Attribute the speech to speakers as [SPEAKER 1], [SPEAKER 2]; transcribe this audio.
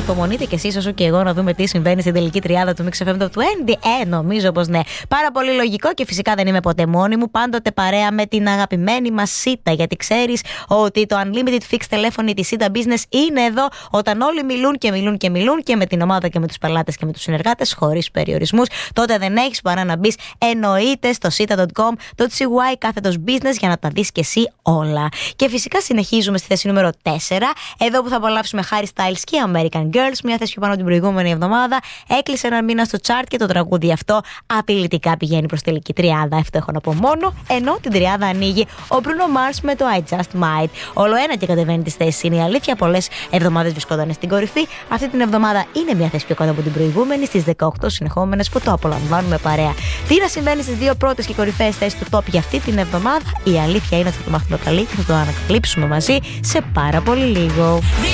[SPEAKER 1] ανυπομονείτε κι εσείς όσο και εγώ να δούμε τι συμβαίνει στην τελική τριάδα του Mix FM του 20? Νομίζω πως ναι. Πάρα πολύ λογικό και φυσικά δεν είμαι ποτέ μόνη μου. Πάντοτε παρέα με την αγαπημένη μας Σίτα. Γιατί ξέρεις ότι το Unlimited Fixed τηλέφωνο της Σίτα Business είναι εδώ όταν όλοι μιλούν και μιλούν και μιλούν και με την ομάδα και με τους πελάτες και με τους συνεργάτες χωρίς περιορισμούς. Τότε δεν έχεις παρά να μπεις εννοείται στο sita.com.cy/business για να τα δεις και εσύ όλα. Και φυσικά συνεχίζουμε στη θέση νούμερο 4. Εδώ που θα απολαύσουμε Harry Styles και American Girls, μια θέση πιο πάνω την προηγούμενη εβδομάδα. Έκλεισε ένα μήνα στο chart και το τραγούδι αυτό απειλητικά πηγαίνει προς τελική τριάδα. Αυτό έχω να πω μόνο. Ενώ την τριάδα ανοίγει ο Bruno Mars με το I Just Might. Όλο ένα και κατεβαίνει τις θέσεις, είναι η αλήθεια. Πολλές εβδομάδες βρισκόταν στην κορυφή. Αυτή την εβδομάδα είναι μια θέση πιο κάτω από την προηγούμενη, στις 18 συνεχόμενες που το απολαμβάνουμε παρέα. Τι να συμβαίνει στις δύο πρώτες και κορυφαίες θέσεις του top για αυτή την εβδομάδα, η αλήθεια είναι ότι θα το μάθουμε καλή και θα το ανακαλύψουμε μαζί σε πάρα πολύ λίγο.